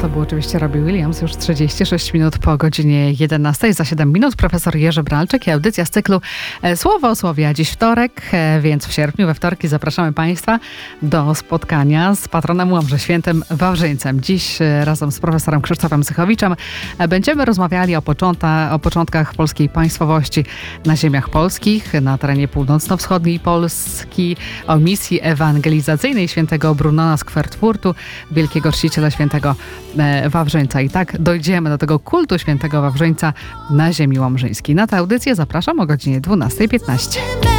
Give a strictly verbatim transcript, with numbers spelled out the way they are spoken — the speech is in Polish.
To był oczywiście Robbie Williams, już trzydzieści sześć minut po godzinie jedenastej. Za siedem minut profesor Jerzy Bralczyk i audycja z cyklu Słowo o Słowie. A dziś wtorek, więc w sierpniu, we wtorki zapraszamy Państwa do spotkania z patronem Łomży, świętym Wawrzyńcem. Dziś razem z profesorem Krzysztofem Sychowiczem będziemy rozmawiali o, począta, o początkach polskiej państwowości na ziemiach polskich, na terenie północno-wschodniej Polski, o misji ewangelizacyjnej świętego Brunona z Kwertfurtu, wielkiego czciciela świętego Wawrzyńca. I tak dojdziemy do tego kultu świętego Wawrzyńca na ziemi łomżyńskiej. Na tę audycję zapraszam o godzinie dwunasta piętnaście.